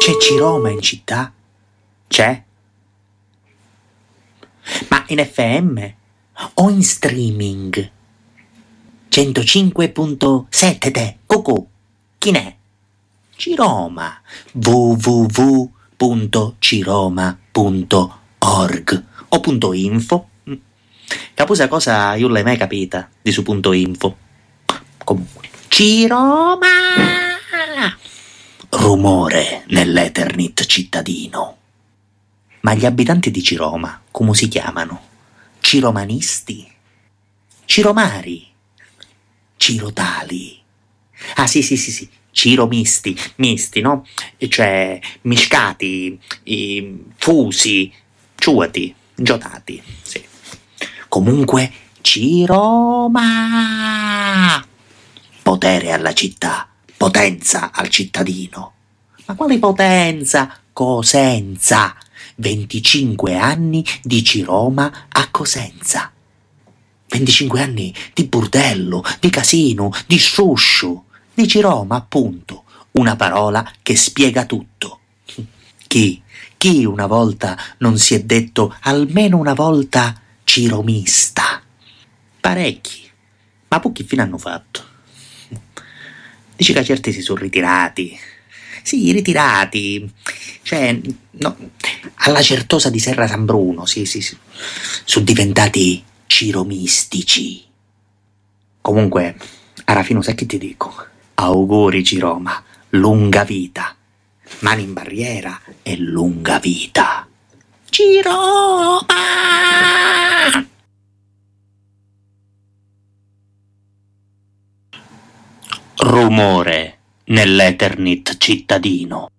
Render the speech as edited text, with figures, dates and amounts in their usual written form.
C'è Ciroma in città? C'è? Ma in FM o in streaming? 105.7 te, Cucù, chi n'è? Ciroma, www.ciroma.org o .info. Capusa cosa io l'hai mai capita di su .info. Comunque, Ciroma! Rumore nell'Eternit cittadino. Ma gli abitanti di Ciroma come si chiamano? Ciromanisti? Ciromari? Cirotali? Ah sì, Ciromisti, misti, no? Cioè miscati, fusi, ciuati, giotati, sì. Comunque, Ciroma! Potere alla città, potenza al cittadino. Ma quale potenza? Cosenza! 25 anni di Ciroma a Cosenza. 25 anni di burdello, di casino, di sciuscio. Di Ciroma, appunto. Una parola che spiega tutto. Chi una volta non si è detto almeno una volta ciromista? Parecchi. Ma pochi fine hanno fatto? Dici che certi si sono ritirati. Sì, ritirati. Cioè, no, alla Certosa di Serra San Bruno, sì. Sono diventati ciromistici. Comunque, alla fine sai che ti dico? Auguri Ciroma, lunga vita. Mani in barriera e lunga vita. Ciroma! Rumore nell'Eternit cittadino.